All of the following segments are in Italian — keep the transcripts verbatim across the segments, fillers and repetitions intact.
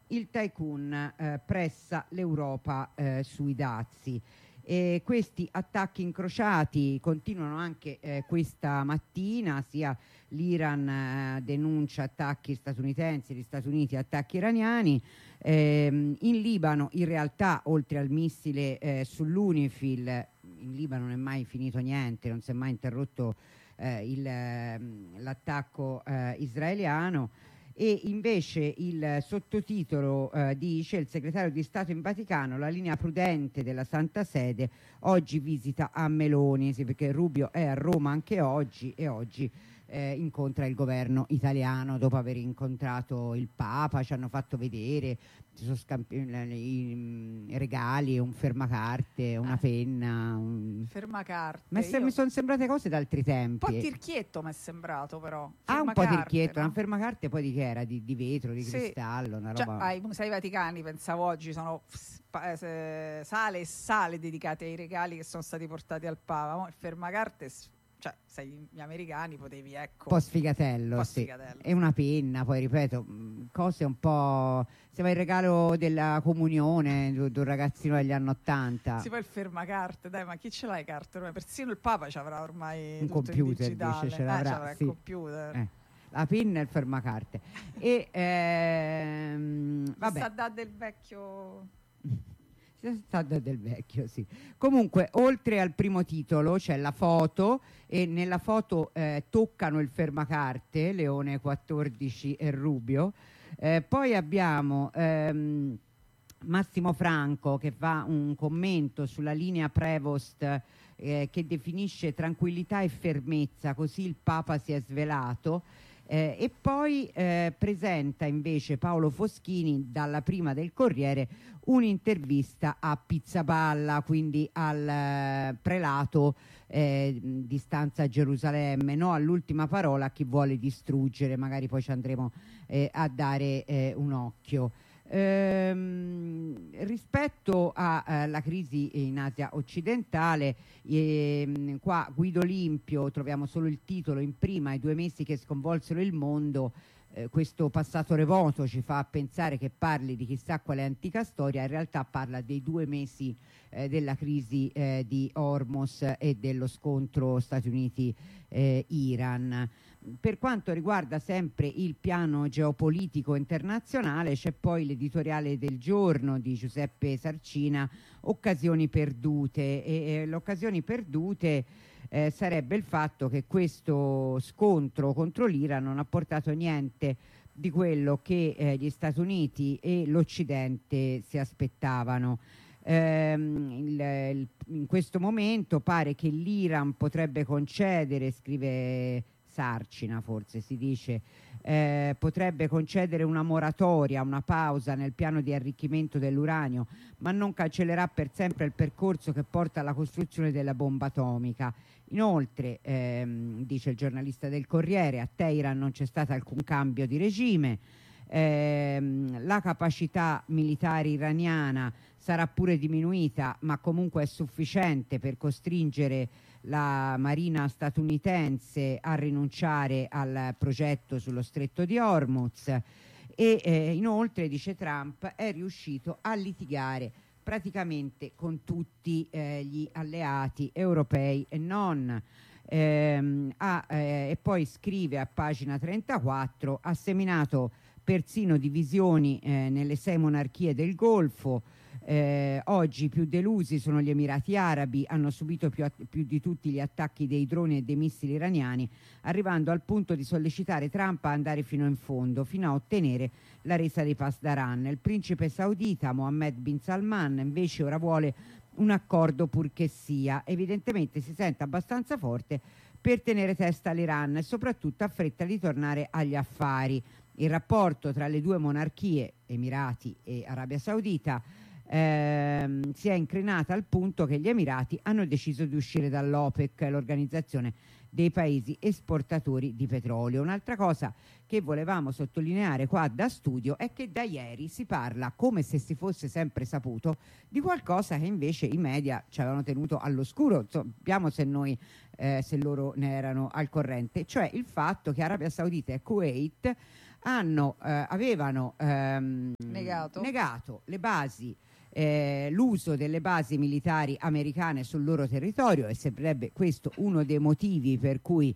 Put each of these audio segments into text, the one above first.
il tycoon eh, pressa l'Europa eh, sui dazi. E questi attacchi incrociati continuano anche eh, questa mattina, sia l'Iran eh, denuncia attacchi statunitensi, gli Stati Uniti attacchi iraniani. Ehm, in Libano in realtà, oltre al missile eh, sull'Unifil, in Libano non è mai finito niente, non si è mai interrotto eh, il, eh, l'attacco eh, israeliano. E invece il sottotitolo eh, dice: il segretario di Stato in Vaticano, la linea prudente della Santa Sede, oggi visita a Meloni, sì, perché Rubio è a Roma anche oggi e oggi eh, incontra il governo italiano dopo aver incontrato il Papa. Ci hanno fatto vedere, ci sono scampi- i, i regali, un fermacarte, una Ah. penna, un... Fermacarte. Ma se Io- mi sono sembrate cose d'altri tempi. Un po' tirchietto mi è sembrato, però. Ah, un po' Fermacarte, tirchietto, no? una fermacarte poi di che era? Di, di vetro, di Sì. cristallo, una Cioè, roba... ai Musei Vaticani, pensavo oggi, sono spa- eh, sale e sale dedicate ai regali che sono stati portati al Papa. Mo' il fermacarte, s- cioè, sei gli americani, potevi, ecco... Un po' sfigatello, un po' sì. sfigatello. E una penna, poi ripeto, mh, cose un po'... Sembra il regalo della comunione di un ragazzino degli anni Ottanta. Si fa il fermacarte, dai, ma chi ce l'ha le carte? Ormai? Persino il Papa ci avrà ormai Un tutto computer, in digitale. dice, ce Eh, l'avrà, c'avrà sì. il computer. Eh, la penna e il fermacarte. E ehm, vabbè. Sta da del vecchio... Si sta da del vecchio, sì. Comunque, oltre al primo titolo c'è la foto, e nella foto eh, toccano il fermacarte, Leone quattordici e Rubio. Eh, poi abbiamo ehm, Massimo Franco che fa un commento sulla linea Prevost eh, che definisce tranquillità e fermezza, così il Papa si è svelato. Eh, e poi eh, presenta invece Paolo Foschini dalla prima del Corriere un'intervista a Pizzaballa, quindi al eh, prelato eh, di stanza a Gerusalemme, no all'ultima parola a chi vuole distruggere, magari poi ci andremo eh, a dare eh, un occhio. Ehm, rispetto alla crisi in Asia occidentale, ehm, qua Guido Limpio, troviamo solo il titolo in prima: i due mesi che sconvolsero il mondo. Eh, questo passato remoto ci fa pensare che parli di chissà quale antica storia, in realtà parla dei due mesi eh, della crisi eh, di Hormuz e dello scontro Stati Uniti-Iran. Per quanto riguarda sempre il piano geopolitico internazionale, c'è poi l'editoriale del giorno di Giuseppe Sarcina, Occasioni perdute, e, e le occasioni perdute eh, sarebbe il fatto che questo scontro contro l'Iran non ha portato niente di quello che eh, gli Stati Uniti e l'Occidente si aspettavano. Ehm, il, il, in questo momento pare che l'Iran potrebbe concedere, scrive Sarcina, forse si dice, eh, potrebbe concedere una moratoria, una pausa nel piano di arricchimento dell'uranio, ma non cancellerà per sempre il percorso che porta alla costruzione della bomba atomica. Inoltre, ehm, dice il giornalista del Corriere, a Teheran non c'è stato alcun cambio di regime, ehm, la capacità militare iraniana sarà pure diminuita, ma comunque è sufficiente per costringere la marina statunitense a rinunciare al progetto sullo stretto di Hormuz. E eh, inoltre, dice Trump, è riuscito a litigare praticamente con tutti eh, gli alleati europei e non. Ehm, ha, eh, e poi scrive a pagina trentaquattro: ha seminato persino divisioni eh, nelle sei monarchie del Golfo. Eh, oggi più delusi sono gli Emirati Arabi, hanno subito più, più di tutti gli attacchi dei droni e dei missili iraniani, arrivando al punto di sollecitare Trump a andare fino in fondo, fino a ottenere la resa di Pasdaran. Il principe saudita Mohammed bin Salman invece ora vuole un accordo pur che sia. Evidentemente si sente abbastanza forte per tenere testa all'Iran e soprattutto ha fretta di tornare agli affari. Il rapporto tra le due monarchie, Emirati e Arabia Saudita, ehm, si è incrinata al punto che gli Emirati hanno deciso di uscire dall'OPEC, l'organizzazione dei paesi esportatori di petrolio. Un'altra cosa che volevamo sottolineare qua da studio è che da ieri si parla, come se si fosse sempre saputo, di qualcosa che invece i media ci avevano tenuto all'oscuro. Sappiamo se noi eh, se loro ne erano al corrente, cioè il fatto che Arabia Saudita e Kuwait hanno, eh, avevano ehm, negato. negato le basi, eh, l'uso delle basi militari americane sul loro territorio, e sembrerebbe questo uno dei motivi per cui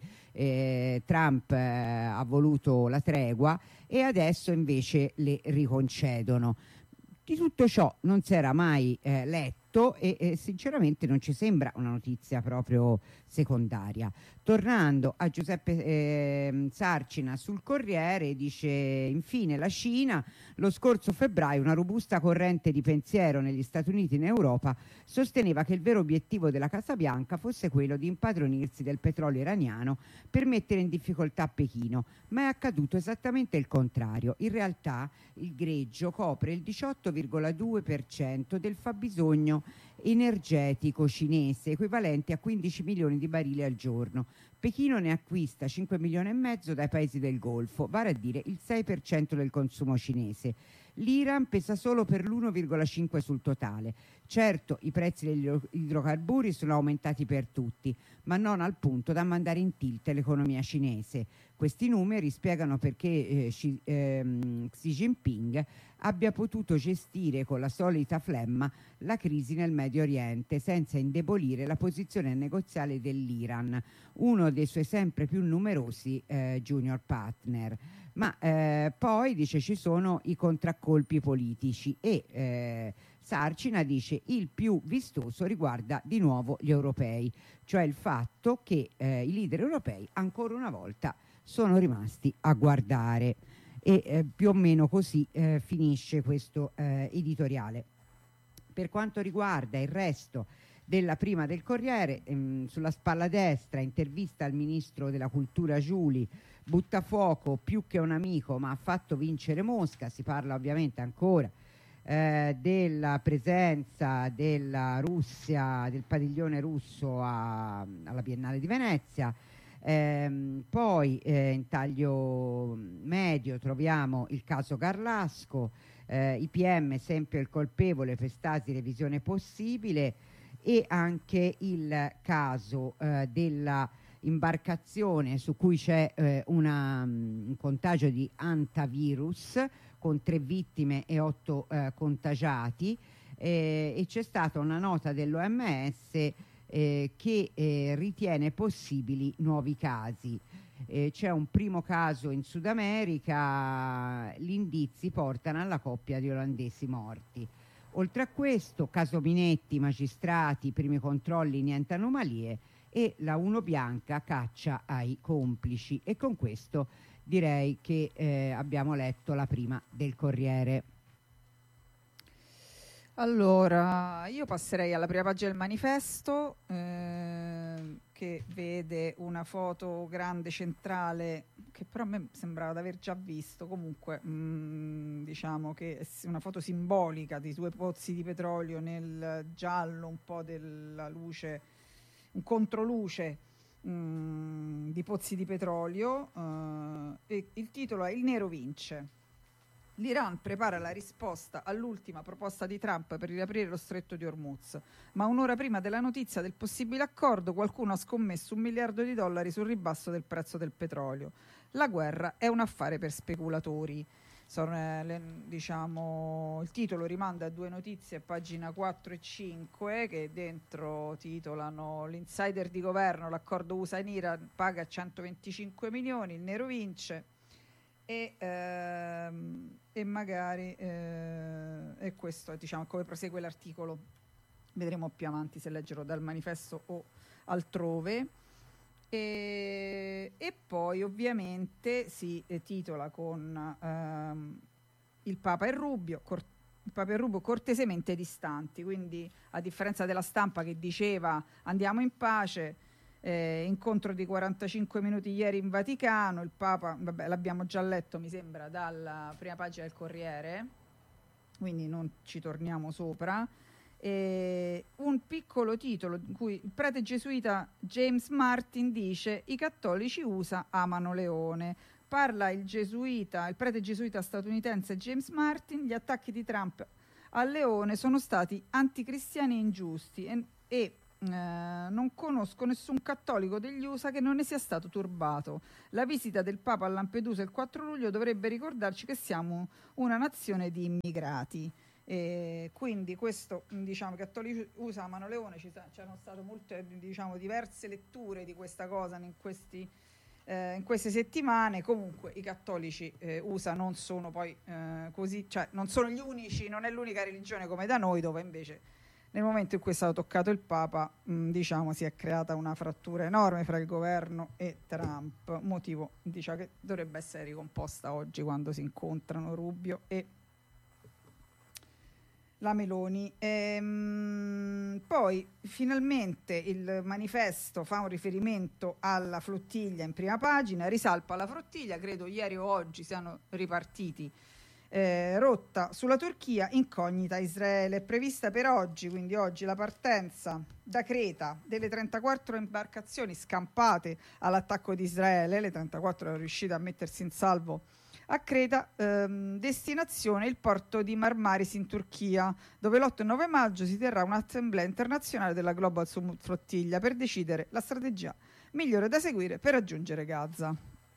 eh, Trump eh, ha voluto la tregua, e adesso invece le riconcedono. Di tutto ciò non si era mai eh, letto e, e sinceramente non ci sembra una notizia proprio secondaria. Tornando a Giuseppe eh, Sarcina sul Corriere, dice: infine la Cina, lo scorso febbraio una robusta corrente di pensiero negli Stati Uniti e in Europa sosteneva che il vero obiettivo della Casa Bianca fosse quello di impadronirsi del petrolio iraniano per mettere in difficoltà Pechino, ma è accaduto esattamente il contrario. In realtà il greggio copre il diciotto virgola due per cento del fabbisogno energetico cinese, equivalente a quindici milioni di barili al giorno. Pechino ne acquista cinque milioni e mezzo dai paesi del Golfo, vale a dire il sei per cento del consumo cinese. L'Iran pesa solo per l'uno virgola cinque sul totale. Certo, i prezzi degli idrocarburi sono aumentati per tutti, ma non al punto da mandare in tilt l'economia cinese. Questi numeri spiegano perché eh, Xi, ehm, Xi Jinping abbia potuto gestire con la solita flemma la crisi nel Medio Oriente senza indebolire la posizione negoziale dell'Iran, uno dei suoi sempre più numerosi eh, junior partner. Ma eh, poi dice ci sono i contraccolpi politici e eh, Sarcina dice il più vistoso riguarda di nuovo gli europei, cioè il fatto che eh, i leader europei ancora una volta sono rimasti a guardare, e eh, più o meno così eh, finisce questo eh, editoriale. Per quanto riguarda il resto della prima del Corriere, ehm, sulla spalla destra intervista al ministro della cultura Giuli: buttafuoco più che un amico ma ha fatto vincere Mosca. Si parla ovviamente ancora eh, della presenza della Russia, del padiglione russo a, alla Biennale di Venezia. Ehm, poi eh, in taglio medio troviamo il caso Garlasco, eh, I P M sempre il colpevole per Stasi, revisione possibile, e anche il caso eh, della imbarcazione su cui c'è eh, una, um, un contagio di antivirus con tre vittime e otto eh, contagiati, eh, e c'è stata una nota dell'O M S eh, che eh, ritiene possibili nuovi casi. Eh, c'è un primo caso in Sud America, gli indizi portano alla coppia di olandesi morti. Oltre a questo, caso Minetti, magistrati, primi controlli, niente anomalie, e la Uno Bianca caccia ai complici. E con questo direi che eh, abbiamo letto la prima del Corriere. Allora, io passerei alla prima pagina del Manifesto, eh, che vede una foto grande centrale che però a me sembrava di aver già visto. Comunque mh, diciamo che è una foto simbolica di due pozzi di petrolio nel giallo un po' della luce, un controluce mh, di pozzi di petrolio, eh, e il titolo è: il nero vince. L'Iran prepara la risposta all'ultima proposta di Trump per riaprire lo stretto di Hormuz, ma un'ora prima della notizia del possibile accordo qualcuno ha scommesso un miliardo di dollari sul ribasso del prezzo del petrolio. La guerra è un affare per speculatori. Sono, eh, le, diciamo, il titolo rimanda a due notizie, pagina quattro e cinque, che dentro titolano: l'insider di governo, l'accordo U S A in Iran paga centoventicinque milioni, il nero vince. E, ehm, e magari eh, e questo è, diciamo, come prosegue l'articolo. Vedremo più avanti se leggerò dal Manifesto o altrove. E, e poi ovviamente si eh, titola con ehm, il Papa e Rubio, cor- il Papa e Rubio cortesemente distanti, quindi a differenza della stampa che diceva andiamo in pace. Eh, incontro di quarantacinque minuti ieri in Vaticano, il Papa, vabbè, l'abbiamo già letto mi sembra dalla prima pagina del Corriere, quindi non ci torniamo sopra. Eh, un piccolo titolo in cui il prete gesuita James Martin dice: i cattolici U S A amano Leone. Parla il gesuita, il prete gesuita statunitense James Martin: gli attacchi di Trump a Leone sono stati anticristiani e ingiusti, e, e Eh, non conosco nessun cattolico degli U S A che non ne sia stato turbato. La visita del Papa a Lampedusa il quattro luglio dovrebbe ricordarci che siamo una nazione di immigrati. E quindi questo, diciamo, cattolici U S A Mano Leone, ci c'erano state molte, diciamo, diverse letture di questa cosa in questi eh, in queste settimane. Comunque i cattolici eh, U S A non sono poi eh, così, cioè non sono gli unici, non è l'unica religione come da noi, dove invece nel momento in cui è stato toccato il Papa, mh, diciamo, si è creata una frattura enorme fra il governo e Trump, motivo, diciamo, che dovrebbe essere ricomposta oggi quando si incontrano Rubio e la Meloni. Ehm, poi finalmente il manifesto fa un riferimento alla flottiglia in prima pagina, risalpa la flottiglia, credo ieri o oggi siano ripartiti. Eh, rotta sulla Turchia, incognita Israele. È prevista per oggi, quindi oggi, la partenza da Creta delle trentaquattro imbarcazioni scampate all'attacco di Israele. Le trentaquattro erano riuscite a mettersi in salvo a Creta, ehm, destinazione il porto di Marmaris in Turchia, dove l'otto e nove maggio si terrà un'assemblea internazionale della Global Summit Flottiglia per decidere la strategia migliore da seguire per raggiungere Gaza.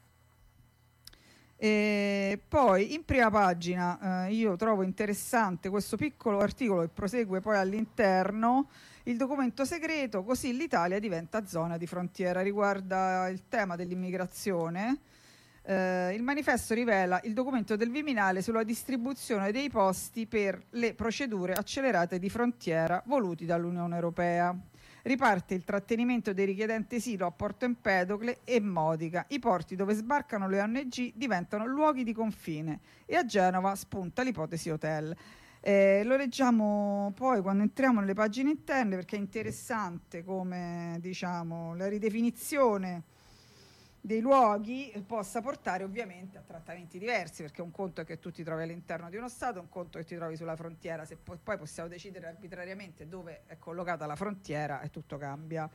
E poi in prima pagina eh, io trovo interessante questo piccolo articolo che prosegue poi all'interno: il documento segreto, così l'Italia diventa zona di frontiera. Riguarda il tema dell'immigrazione. Eh, il manifesto rivela il documento del Viminale sulla distribuzione dei posti per le procedure accelerate di frontiera voluti dall'Unione Europea. Riparte il trattenimento dei richiedenti asilo a Porto Empedocle e Modica. I porti dove sbarcano le O N G diventano luoghi di confine e a Genova spunta l'ipotesi hotel. Eh, lo leggiamo poi quando entriamo nelle pagine interne, perché è interessante come, diciamo, la ridefinizione dei luoghi possa portare ovviamente a trattamenti diversi, perché un conto è che tu ti trovi all'interno di uno stato, un conto è che ti trovi sulla frontiera. Se poi, poi possiamo decidere arbitrariamente dove è collocata la frontiera e tutto cambia.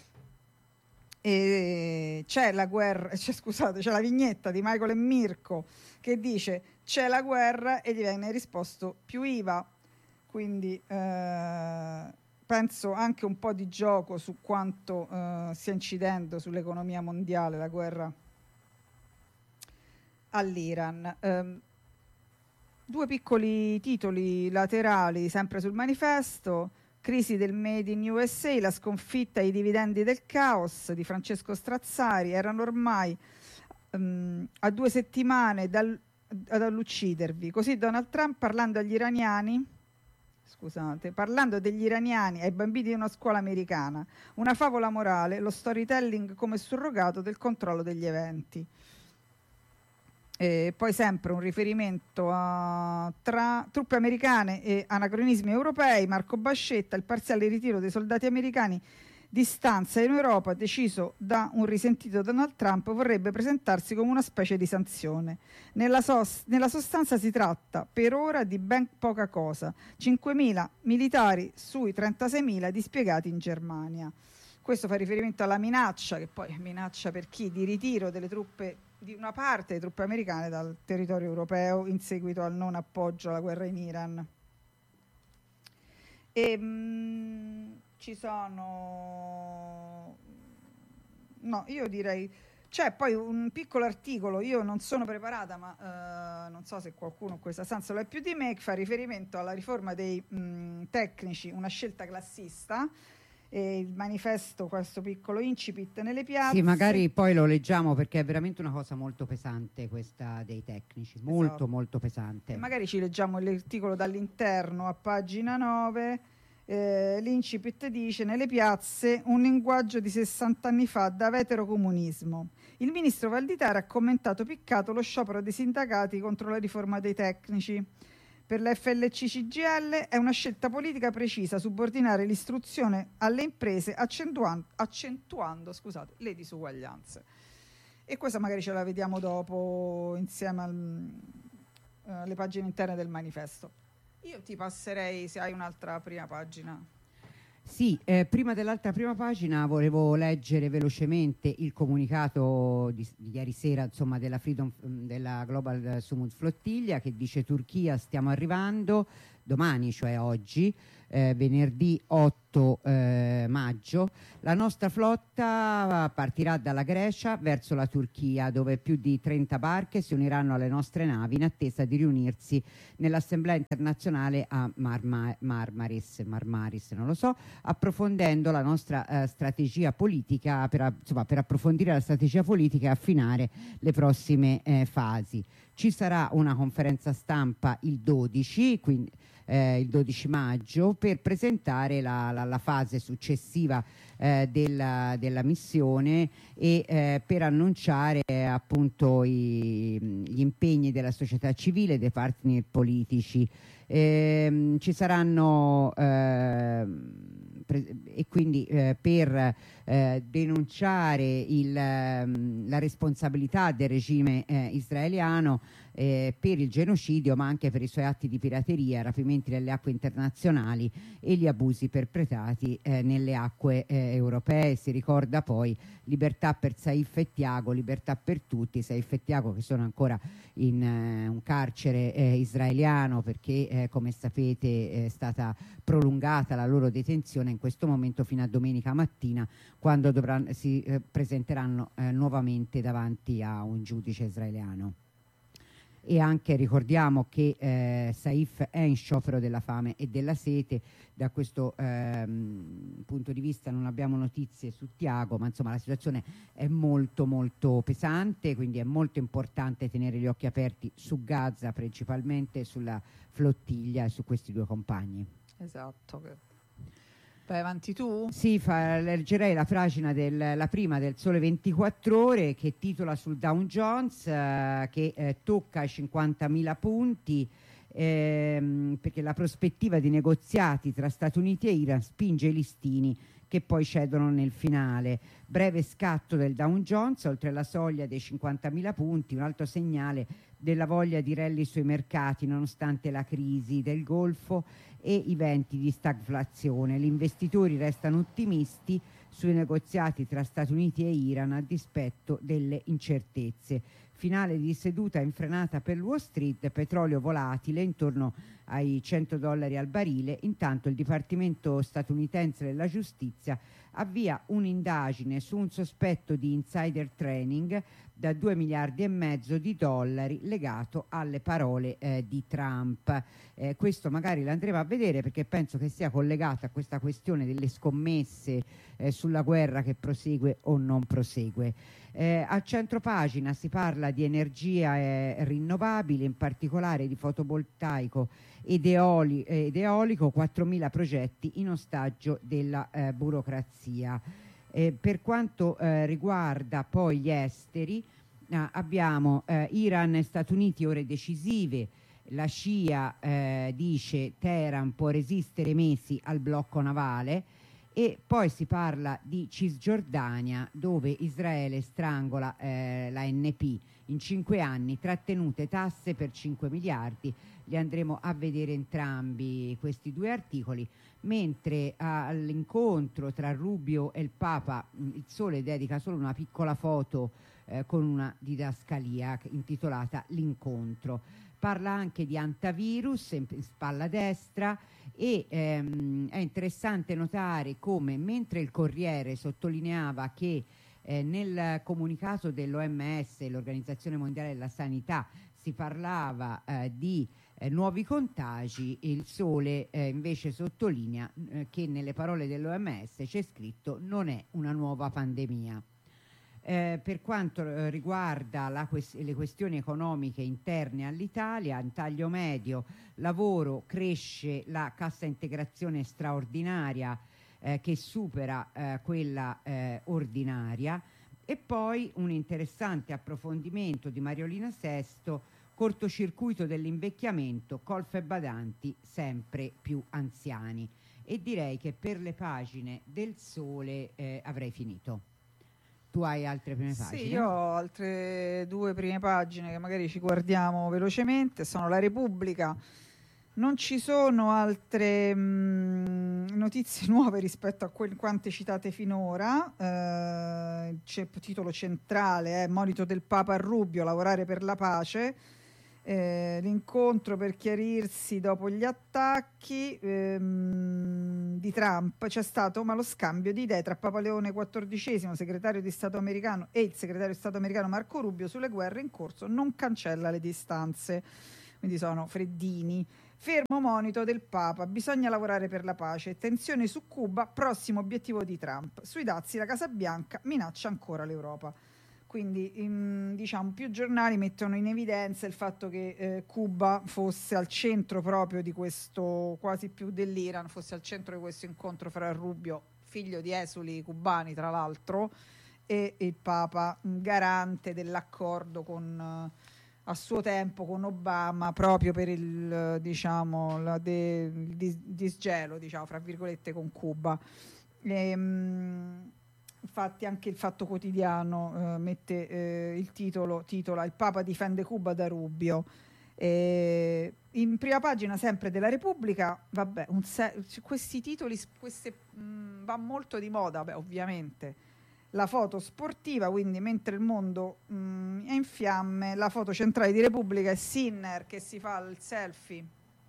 E c'è la guerra, c'è, scusate, c'è la vignetta di Michael e Mirko che dice c'è la guerra e gli viene risposto più I V A, quindi eh, penso anche un po' di gioco su quanto eh, stia incidendo sull'economia mondiale la guerra all'Iran. Eh, due piccoli titoli laterali sempre sul manifesto: crisi del Made in U S A, la sconfitta e i dividendi del caos di Francesco Strazzari. Erano ormai um, a due settimane dal, dall'uccidervi. Così Donald Trump, parlando agli iraniani Scusate, parlando degli iraniani ai bambini di una scuola americana, una favola morale, lo storytelling come surrogato del controllo degli eventi. E poi sempre un riferimento a tra truppe americane e anacronismi europei. Marco Bascetta: il parziale ritiro dei soldati americani di stanza in Europa, deciso da un risentito Donald Trump, vorrebbe presentarsi come una specie di sanzione. Nella, sos- nella sostanza si tratta per ora di ben poca cosa: cinquemila militari sui trentaseimila dispiegati in Germania. Questo fa riferimento alla minaccia, che poi minaccia per chi, di ritiro delle truppe, di una parte delle truppe americane dal territorio europeo in seguito al non appoggio alla guerra in Iran. E, mh, ci sono, no, io direi, c'è poi un piccolo articolo, io non sono preparata, ma eh, non so se qualcuno in questa stanza lo è più di me, che fa riferimento alla riforma dei mh, tecnici, una scelta classista. E il manifesto, questo piccolo incipit nelle piazze. Sì, magari poi lo leggiamo, perché è veramente una cosa molto pesante questa dei tecnici, molto esatto. molto pesante. E magari ci leggiamo l'articolo dall'interno a pagina nove. Eh, l'incipit dice: nelle piazze un linguaggio di sessanta anni fa da veterocomunismo. Il ministro Valditara ha commentato piccato lo sciopero dei sindacati contro la riforma dei tecnici. Per la F L C C G I L è una scelta politica precisa subordinare l'istruzione alle imprese accentuando, accentuando scusate, le disuguaglianze. E questa magari ce la vediamo dopo insieme al, uh, alle pagine interne del manifesto. Io ti passerei, se hai un'altra prima pagina. Sì, eh, prima dell'altra prima pagina volevo leggere velocemente il comunicato di, di ieri sera, insomma, della Freedom, della Global Summit Flottiglia, che dice: Turchia, stiamo arrivando, domani, cioè oggi, eh, venerdì otto eh, maggio, la nostra flotta partirà dalla Grecia verso la Turchia, dove più di trenta barche si uniranno alle nostre navi in attesa di riunirsi nell'Assemblea internazionale a Marma- Marmaris, Marmaris, non lo so, approfondendo la nostra eh, strategia politica, per, insomma, per approfondire la strategia politica e affinare le prossime eh, fasi. Ci sarà una conferenza stampa il dodici, quindi Eh, il dodici maggio, per presentare la, la, la fase successiva eh, della, della missione e eh, per annunciare eh, appunto i, gli impegni della società civile e dei partner politici. Eh, ci saranno eh, e quindi eh, per eh, denunciare il, la responsabilità del regime eh, israeliano eh, per il genocidio, ma anche per i suoi atti di pirateria, rapimenti nelle acque internazionali e gli abusi perpetrati eh, nelle acque eh, europee. Si ricorda poi libertà per Saif e Tiago, libertà per tutti. Saif e Tiago che sono ancora in eh, un carcere eh, israeliano perché eh, come sapete è stata prolungata la loro detenzione in questo momento fino a domenica mattina, quando dovranno, si eh, presenteranno eh, nuovamente davanti a un giudice israeliano. E anche ricordiamo che eh, Saif è in sciopero della fame e della sete. Da questo ehm, punto di vista non abbiamo notizie su Tiago, ma insomma la situazione è molto molto pesante, quindi è molto importante tenere gli occhi aperti su Gaza, principalmente sulla flottiglia e su questi due compagni. Esatto. Vai avanti tu? Sì, fa, leggerei la pagina del, la prima del Sole ventiquattro Ore, che titola sul Dow Jones eh, che eh, tocca i cinquantamila punti ehm, perché la prospettiva di negoziati tra Stati Uniti e Iran spinge i listini che poi cedono nel finale. Breve scatto del Dow Jones oltre la soglia dei cinquantamila punti, un altro segnale della voglia di rally sui mercati nonostante la crisi del Golfo e i venti di stagflazione. Gli investitori restano ottimisti sui negoziati tra Stati Uniti e Iran a dispetto delle incertezze. Finale di seduta infrenata per Wall Street, petrolio volatile intorno ai cento dollari al barile. Intanto il Dipartimento statunitense della giustizia avvia un'indagine su un sospetto di insider trading da due miliardi e mezzo di dollari legato alle parole eh, di Trump. Eh, questo magari l'andremo a vedere perché penso che sia collegato a questa questione delle scommesse eh, sulla guerra che prosegue o non prosegue. Eh, a centropagina si parla di energia eh, rinnovabile, in particolare di fotovoltaico ed, eoli, ed eolico, quattromila progetti in ostaggio della eh, burocrazia. Eh, per quanto eh, riguarda poi gli esteri, eh, abbiamo eh, Iran e Stati Uniti ore decisive. La Scia eh, dice Teheran può resistere mesi al blocco navale. E poi si parla di Cisgiordania, dove Israele strangola eh, la N P in cinque anni, trattenute tasse per cinque miliardi. Li andremo a vedere entrambi questi due articoli, mentre all'incontro tra Rubio e il Papa il Sole dedica solo una piccola foto eh, con una didascalia intitolata L'incontro. Parla anche di antivirus in spalla destra e ehm, è interessante notare come mentre il Corriere sottolineava che eh, nel comunicato dell'O M S, l'Organizzazione Mondiale della Sanità, si parlava eh, di eh, nuovi contagi, il Sole eh, invece sottolinea eh, che nelle parole dell'O M S c'è scritto non è una nuova pandemia. Eh, per quanto eh, riguarda la quest- le questioni economiche interne all'Italia, in taglio medio, lavoro, cresce la cassa integrazione straordinaria eh, che supera eh, quella eh, ordinaria, e poi un interessante approfondimento di Mariolina Sesto, cortocircuito dell'invecchiamento, colf e badanti sempre più anziani. E direi che per le pagine del Sole eh, avrei finito. Tu hai altre prime pagine? Sì, io ho altre due prime pagine che magari ci guardiamo velocemente. Sono La Repubblica. Non ci sono altre mh, notizie nuove rispetto a quelle quante citate finora. Eh, c'è titolo centrale, eh, monito del Papa a Rubio, lavorare per la pace. Eh, l'incontro per chiarirsi dopo gli attacchi ehm, di Trump c'è stato ma lo scambio di idee tra Papa Leone quattordicesimo, segretario di Stato americano, e il segretario di Stato americano Marco Rubio sulle guerre in corso non cancella le distanze, quindi sono freddini. Fermo monito del Papa, bisogna lavorare per la pace, tensione su Cuba, prossimo obiettivo di Trump, sui dazi la Casa Bianca minaccia ancora l'Europa. Quindi in, diciamo, più giornali mettono in evidenza il fatto che eh, Cuba fosse al centro proprio di questo, quasi più dell'Iran, fosse al centro di questo incontro fra Rubio, figlio di esuli cubani tra l'altro, e il Papa, garante dell'accordo con, a suo tempo con Obama, proprio per il, diciamo, la de, il dis, disgelo, diciamo, fra virgolette, con Cuba. E, mh, infatti anche il Fatto Quotidiano eh, mette eh, il titolo, titola "Il Papa difende Cuba da Rubio". Eh, in prima pagina sempre della Repubblica, vabbè, un se- questi titoli queste, mh, va molto di moda, beh, ovviamente. La foto sportiva, quindi mentre il mondo mh, è in fiamme, la foto centrale di Repubblica è Sinner che si fa il selfie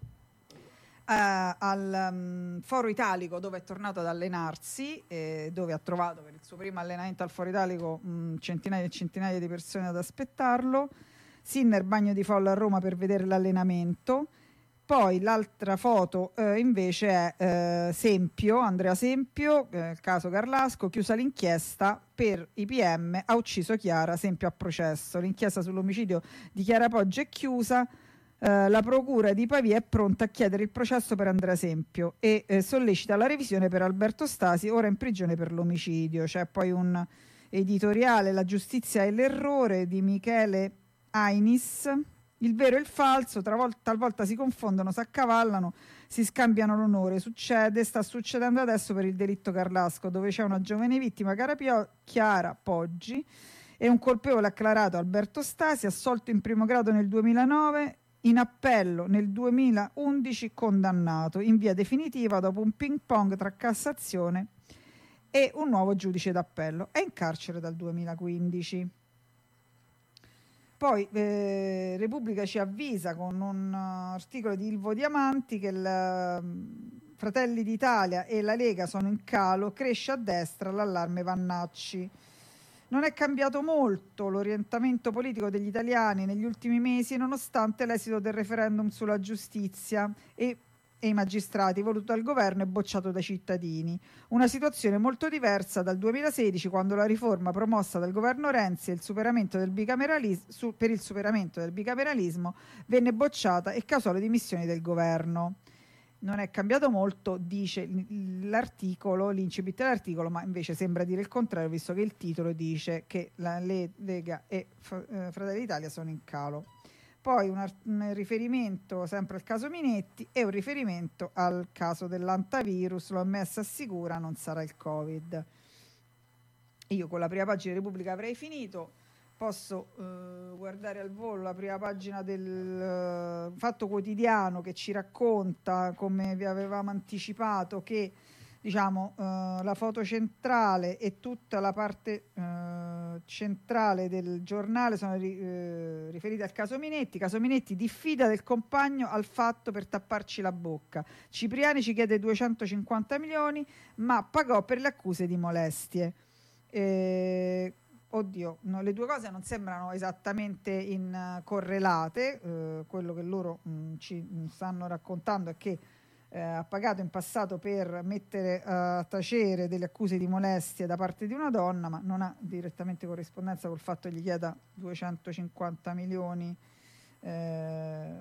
Uh, al um, Foro Italico, dove è tornato ad allenarsi, eh, dove ha trovato per il suo primo allenamento al Foro Italico mh, centinaia e centinaia di persone ad aspettarlo. Sinner bagno di folla a Roma per vedere l'allenamento. Poi l'altra foto eh, invece è eh, Sempio, Andrea Sempio, eh, il caso Garlasco, chiusa l'inchiesta per I P M, ha ucciso Chiara, Sempio a processo. L'inchiesta sull'omicidio di Chiara Poggi è chiusa. Uh, la procura di Pavia è pronta a chiedere il processo per Andrea Sempio e eh, sollecita la revisione per Alberto Stasi, ora in prigione per l'omicidio. C'è poi un editoriale, La giustizia e l'errore, di Michele Ainis. Il vero e il falso, travolta, talvolta si confondono, si accavallano, si scambiano l'onore. Succede, sta succedendo adesso per il delitto Garlasco, dove c'è una giovane vittima, Carapio, Chiara Poggi, e un colpevole acclarato, Alberto Stasi, assolto in primo grado nel duemilanove, in appello nel duemilaundici, condannato in via definitiva dopo un ping pong tra Cassazione e un nuovo giudice d'appello. È in carcere dal duemilaquindici. Poi eh, Repubblica ci avvisa con un uh, articolo di Ilvo Diamanti che il uh, Fratelli d'Italia e la Lega sono in calo, cresce a destra l'allarme Vannacci. Non è cambiato molto l'orientamento politico degli italiani negli ultimi mesi, nonostante l'esito del referendum sulla giustizia e, e i magistrati voluto dal governo e bocciato dai cittadini. Una situazione molto diversa dal duemilasedici, quando la riforma promossa dal governo Renzi e il superamento del bicameralismo, su, per il superamento del bicameralismo venne bocciata e causò le dimissioni del governo. Non è cambiato molto, dice l'articolo, l'incipit dell'articolo, ma invece sembra dire il contrario, visto che il titolo dice che la Lega e Fratelli d'Italia sono in calo. Poi un, un riferimento sempre al caso Minetti e un riferimento al caso dell'antivirus, l'O M S assicura non sarà il Covid. Io con la prima pagina di Repubblica avrei finito. Posso uh, guardare al volo la prima pagina del uh, Fatto Quotidiano, che ci racconta, come vi avevamo anticipato, che diciamo uh, la foto centrale e tutta la parte uh, centrale del giornale sono ri, uh, riferite al caso Minetti. Caso Minetti diffida del compagno al fatto per tapparci la bocca. Cipriani ci chiede duecentocinquanta milioni, ma pagò per le accuse di molestie. E Oddio, no, le due cose non sembrano esattamente in, uh, correlate. Uh, quello che loro mh, ci mh, stanno raccontando è che uh, ha pagato in passato per mettere uh, a tacere delle accuse di molestie da parte di una donna, ma non ha direttamente corrispondenza col fatto che gli chieda duecentocinquanta milioni eh,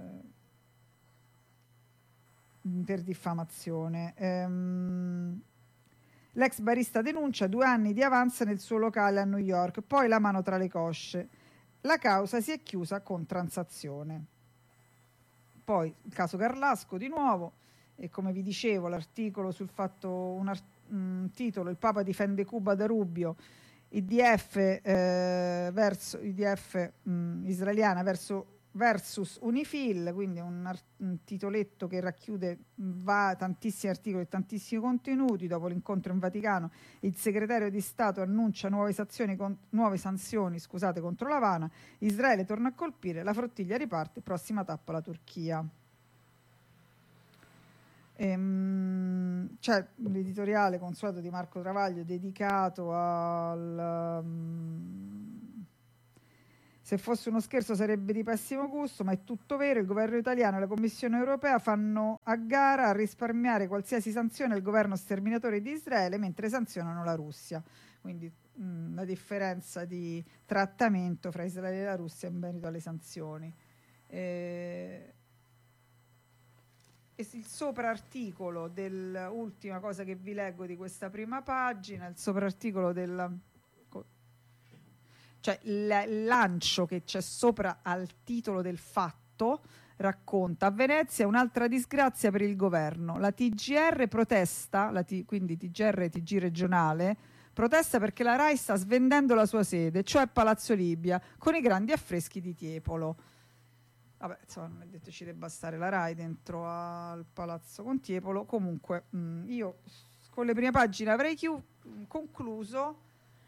per diffamazione. Ehm, L'ex barista denuncia due anni di avanza nel suo locale a New York, poi la mano tra le cosce. La causa si è chiusa con transazione. Poi il caso Garlasco di nuovo, e come vi dicevo l'articolo sul fatto, un, art- un titolo, il Papa difende Cuba da Rubio, I D F, eh, verso, I D F mh, israeliana verso versus Unifil, quindi un, art- un titoletto che racchiude va, tantissimi articoli e tantissimi contenuti. Dopo l'incontro in Vaticano il segretario di Stato annuncia nuove sanzioni, con, nuove sanzioni scusate, contro l'Havana, Israele torna a colpire, la flottiglia riparte, prossima tappa la Turchia. Ehm, c'è l'editoriale consueto di Marco Travaglio dedicato al... Um, se fosse uno scherzo sarebbe di pessimo gusto, ma è tutto vero. Il governo italiano e la Commissione europea fanno a gara a risparmiare qualsiasi sanzione al governo sterminatore di Israele mentre sanzionano la Russia. Quindi mh, la differenza di trattamento fra Israele e la Russia in merito alle sanzioni. Eh, il sopraarticolo dell'ultima cosa che vi leggo di questa prima pagina, il sopraarticolo del... cioè il lancio che c'è sopra al titolo del fatto racconta: a Venezia un'altra disgrazia per il governo, la T G R protesta, la T, quindi T G R e T G regionale, protesta perché la RAI sta svendendo la sua sede, cioè Palazzo Libia, con i grandi affreschi di Tiepolo. Vabbè, insomma, non è detto ci debba stare la RAI dentro al Palazzo con Tiepolo. Comunque mh, io con le prime pagine avrei chiu- concluso.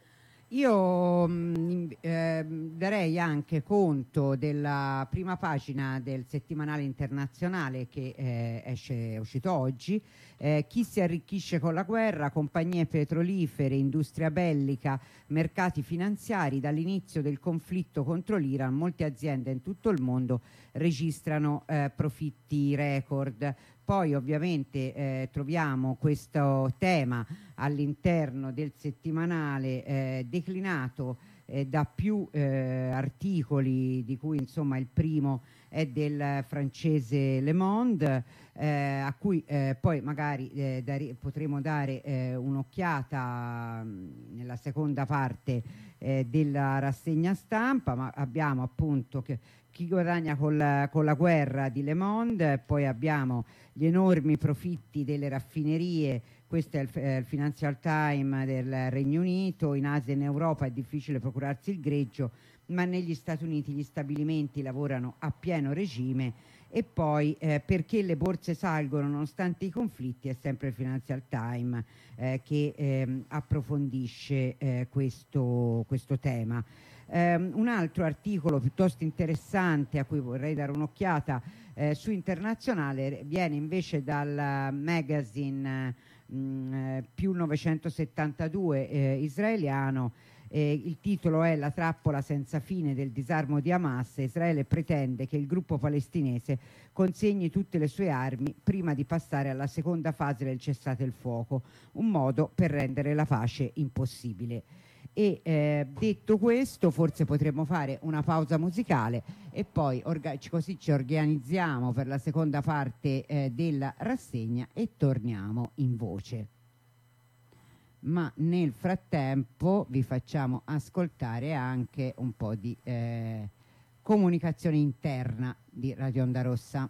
Io mh, eh, darei anche conto della prima pagina del settimanale internazionale che eh, esce, è uscito oggi. Eh, chi si arricchisce con la guerra, compagnie petrolifere, industria bellica, mercati finanziari. Dall'inizio del conflitto contro l'Iran molte aziende in tutto il mondo registrano eh, profitti record. Poi ovviamente eh, troviamo questo tema all'interno del settimanale eh, declinato eh, da più eh, articoli, di cui insomma il primo è del francese Le Monde, eh, a cui eh, poi magari eh, dare, potremo dare eh, un'occhiata mh, nella seconda parte eh, della rassegna stampa, ma abbiamo appunto che chi guadagna con la, con la guerra di Le Monde, poi abbiamo gli enormi profitti delle raffinerie, questo è il, eh, il Financial Times del Regno Unito. In Asia e in Europa è difficile procurarsi il greggio, ma negli Stati Uniti gli stabilimenti lavorano a pieno regime. E poi eh, perché le borse salgono nonostante i conflitti, è sempre il Financial Times eh, che eh, approfondisce eh, questo, questo tema. Um, un altro articolo piuttosto interessante a cui vorrei dare un'occhiata eh, su Internazionale viene invece dal magazine mh, più novecentosettantadue eh, israeliano. Eh, il titolo è La trappola senza fine del disarmo di Hamas. Israele pretende che il gruppo palestinese consegni tutte le sue armi prima di passare alla seconda fase del cessate il fuoco, un modo per rendere la pace impossibile. E eh, detto questo, forse potremmo fare una pausa musicale e poi orga- così ci organizziamo per la seconda parte eh, della rassegna e torniamo in voce. Ma nel frattempo vi facciamo ascoltare anche un po' di eh, comunicazione interna di Radio Onda Rossa.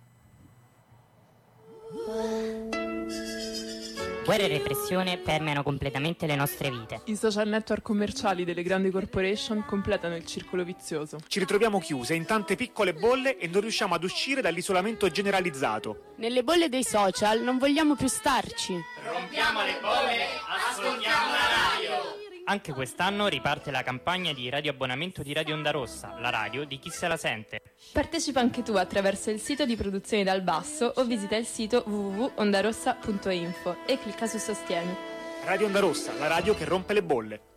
Guerra e repressione permeano completamente le nostre vite. I social network commerciali delle grandi corporation completano il circolo vizioso. Ci ritroviamo chiuse in tante piccole bolle e non riusciamo ad uscire dall'isolamento generalizzato. Nelle bolle dei social non vogliamo più starci. Rompiamo le bolle, ascoltiamo la radio. Anche quest'anno riparte la campagna di radioabbonamento di Radio Onda Rossa, la radio di chi se la sente. Partecipa anche tu attraverso il sito di Produzioni dal Basso o visita il sito w w w punto ondarossa punto info e clicca su Sostieni. Radio Onda Rossa, la radio che rompe le bolle.